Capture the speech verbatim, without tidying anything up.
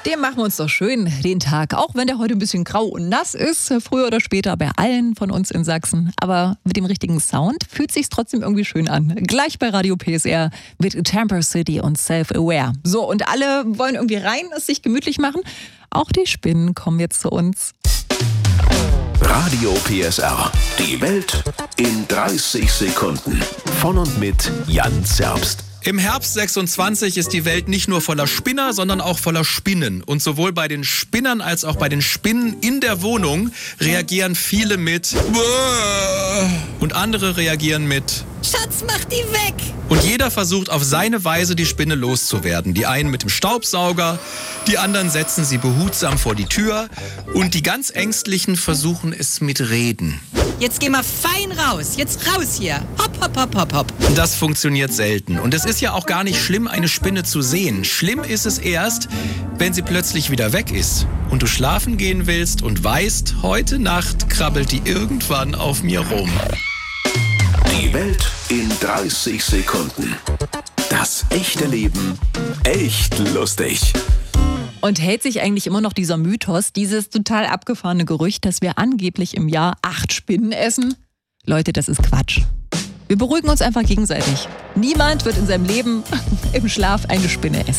Dem machen wir uns doch schön den Tag, auch wenn der heute ein bisschen grau und nass ist, früher oder später bei allen von uns in Sachsen. Aber mit dem richtigen Sound fühlt sich's trotzdem irgendwie schön an. Gleich bei Radio P S R mit Temper City und Self-Aware. So, und alle wollen irgendwie rein, es sich gemütlich machen. Auch die Spinnen kommen jetzt zu uns. Radio P S R. Die Welt in dreißig Sekunden. Von und mit Jan Zerbst. Im Herbst sechsundzwanzig ist die Welt nicht nur voller Spinner, sondern auch voller Spinnen. Und sowohl bei den Spinnern als auch bei den Spinnen in der Wohnung reagieren viele mit und andere reagieren mit Schatz, mach die weg! Und jeder versucht auf seine Weise, die Spinne loszuwerden. Die einen mit dem Staubsauger, die anderen setzen sie behutsam vor die Tür und die ganz Ängstlichen versuchen es mit Reden. Jetzt geh mal fein raus, jetzt raus hier. Hopp, hopp, hopp, hopp, hopp. Das funktioniert selten. Und es ist ja auch gar nicht schlimm, eine Spinne zu sehen. Schlimm ist es erst, wenn sie plötzlich wieder weg ist und du schlafen gehen willst und weißt, heute Nacht krabbelt die irgendwann auf mir rum. Die Welt in dreißig Sekunden. Das echte Leben echt lustig. Und hält sich eigentlich immer noch dieser Mythos, dieses total abgefahrene Gerücht, dass wir angeblich im Jahr acht Spinnen essen? Leute, das ist Quatsch. Wir beruhigen uns einfach gegenseitig. Niemand wird in seinem Leben im Schlaf eine Spinne essen.